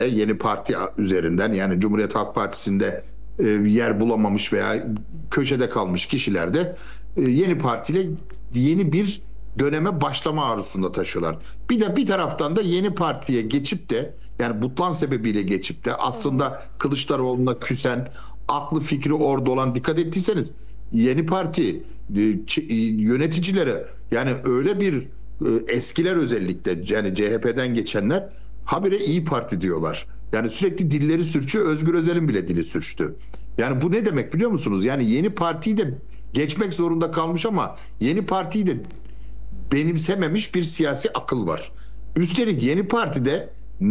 Yeni Parti üzerinden, yani Cumhuriyet Halk Partisi'nde yer bulamamış veya köşede kalmış kişiler de Yeni Parti ile yeni bir döneme başlama arzusunda taşıyorlar. Bir taraftan da Yeni Parti'ye geçip de, yani butlan sebebiyle geçip de aslında Kılıçdaroğlu'na küsen, aklı fikri orada olan, dikkat ettiyseniz Yeni Parti yöneticileri, yani öyle bir eskiler, özellikle yani CHP'den geçenler habire İyi Parti diyorlar. Yani sürekli dilleri sürçüyor. Özgür Özel'in bile dili sürçtü. Yani bu ne demek biliyor musunuz? Yani Yeni Parti'yi de geçmek zorunda kalmış ama Yeni Parti'yi de benimsememiş bir siyasi akıl var. Üstelik Yeni Parti'de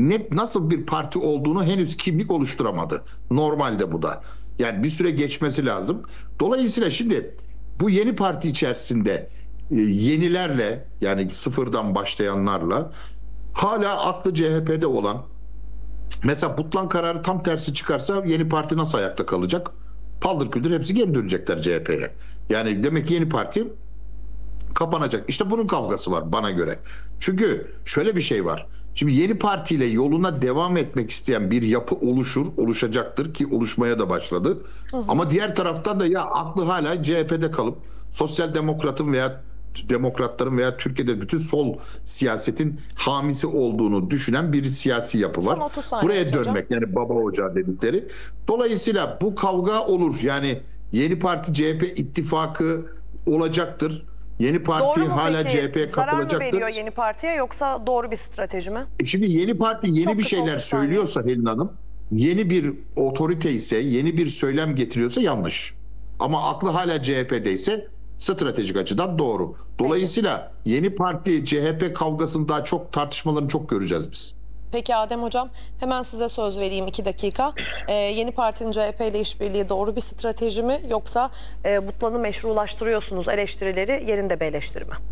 nasıl bir parti olduğunu henüz kimlik oluşturamadı. Normalde bu da. Yani bir süre geçmesi lazım. Dolayısıyla şimdi bu Yeni Parti içerisinde yenilerle, yani sıfırdan başlayanlarla, hala aklı CHP'de olan, mesela Butlan kararı tam tersi çıkarsa Yeni Parti nasıl ayakta kalacak? Paldır küldür hepsi geri dönecekler CHP'ye. Yani demek ki Yeni Parti kapanacak. İşte bunun kavgası var bana göre. Çünkü şöyle bir şey var. Şimdi Yeni Parti ile yoluna devam etmek isteyen bir yapı oluşacaktır ki oluşmaya da başladı. Ama diğer taraftan da ya aklı hala CHP'de kalıp sosyal demokratın veya demokratların veya Türkiye'de bütün sol siyasetin hamisi olduğunu düşünen bir siyasi yapı var. Buraya dönmek, yani baba ocağı dedikleri. Dolayısıyla bu kavga olur. Yani Yeni Parti CHP ittifakı olacaktır. Yeni Parti hala CHP'ye katılacaktır. Zarar mı veriyor Yeni Parti'ye, yoksa doğru bir strateji mi? Şimdi Yeni Parti yeni bir şeyler söylüyorsa Helin Hanım, yeni bir otorite ise, yeni bir söylem getiriyorsa yanlış. Ama aklı hala CHP'deyse stratejik açıdan doğru. Dolayısıyla Yeni Parti CHP kavgasını daha çok, tartışmalarını çok göreceğiz biz. Peki Adem Hocam, hemen size söz vereyim 2 dakika. Yeni Parti'nin CHP ile işbirliği doğru bir strateji mi, yoksa Butlan'ı meşrulaştırıyorsunuz eleştirileri yerinde bir eleştiri mi?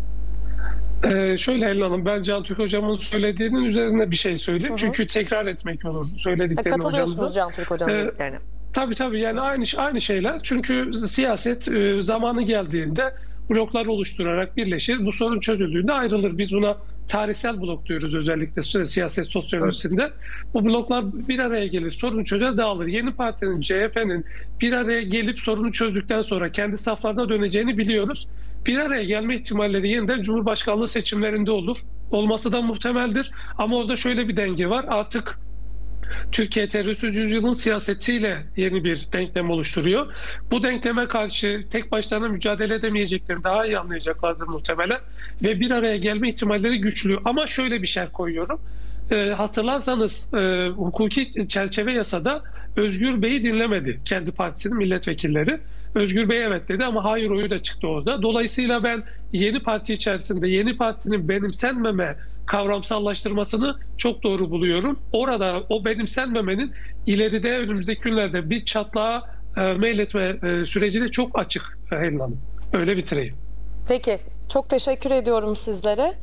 Şöyle Helin Hanım, ben Can Türk Hocam'ın söylediğinin üzerine bir şey söyleyeyim. Çünkü tekrar etmek olur söylediklerini hocamıza. Katılıyorsunuz Can Türk Hocam'ın dediklerine. Tabii yani aynı şeyler. Çünkü siyaset zamanı geldiğinde bloklar oluşturarak birleşir. Bu sorun çözüldüğünde ayrılır. Biz buna tarihsel blok diyoruz, özellikle siyaset sosyolojisinde. Evet. Bu bloklar bir araya gelir, sorunu çözer, dağılır. Yeni Parti'nin, CHP'nin bir araya gelip sorunu çözdükten sonra kendi saflarına döneceğini biliyoruz. Bir araya gelme ihtimalleri yeniden Cumhurbaşkanlığı seçimlerinde olur. Olması da muhtemeldir. Ama orada şöyle bir denge var. Artık Türkiye terörsüz yüzyılın siyasetiyle yeni bir denklem oluşturuyor. Bu denkleme karşı tek başlarına mücadele edemeyeceklerini daha iyi anlayacaklardır muhtemelen. Ve bir araya gelme ihtimalleri güçlü. Ama şöyle bir şey koyuyorum. Hatırlarsanız hukuki çerçeve yasada Özgür Bey'i dinlemedi kendi partisinin milletvekilleri. Özgür Bey evet dedi ama hayır oyu da çıktı orada. Dolayısıyla ben Yeni Parti içerisinde Yeni Parti'nin benimsenmeme kavramsallaştırmasını çok doğru buluyorum. Orada o benimsenmemenin ileride, önümüzdeki günlerde bir çatlağa meyletme süreci de çok açık Helin Hanım. Öyle bitireyim. Peki, çok teşekkür ediyorum sizlere.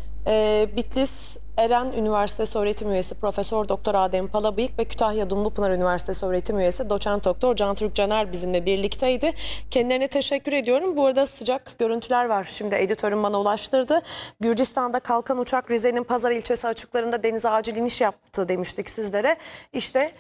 Bitlis Eren Üniversitesi öğretim üyesi Profesör Doktor Adem Palabıyık ve Kütahya Dumlupınar Üniversitesi öğretim üyesi Doçent Doktor Can Türk Caner bizimle birlikteydi. Kendilerine teşekkür ediyorum. Bu arada sıcak görüntüler var. Şimdi editörüm bana ulaştırdı. Gürcistan'da kalkan uçak Rize'nin Pazar ilçesi açıklarında denize acil iniş yaptı demiştik sizlere. İşte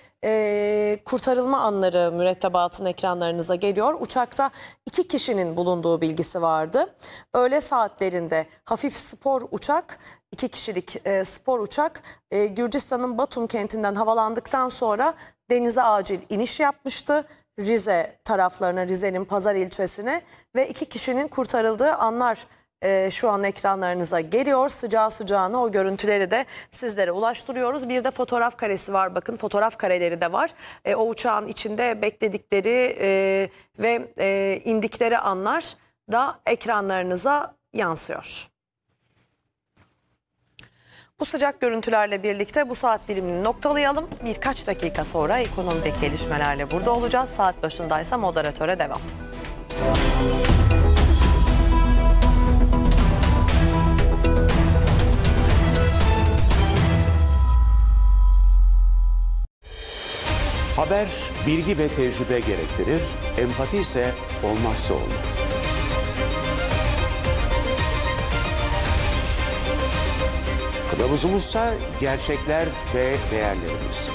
kurtarılma anları mürettebatın ekranlarınıza geliyor. Uçakta 2 kişinin bulunduğu bilgisi vardı. Öğle saatlerinde hafif spor uçak, 2 kişilik spor uçak Gürcistan'ın Batum kentinden havalandıktan sonra denize acil iniş yapmıştı. Rize taraflarına, Rize'nin Pazar ilçesine, ve 2 kişinin kurtarıldığı anlar şu an ekranlarınıza geliyor. Sıcağı sıcağına o görüntüleri de sizlere ulaştırıyoruz. Bir de fotoğraf karesi var, bakın fotoğraf kareleri de var. O uçağın içinde bekledikleri ve indikleri anlar da ekranlarınıza yansıyor. Bu sıcak görüntülerle birlikte bu saat dilimini noktalayalım. Birkaç dakika sonra ekonomik gelişmelerle burada olacağız. Saat başındaysa moderatöre devam. Haber, bilgi ve tecrübe gerektirir. Empati ise olmazsa olmaz. Kılavuzumuzsa gerçekler ve değerlerimiz.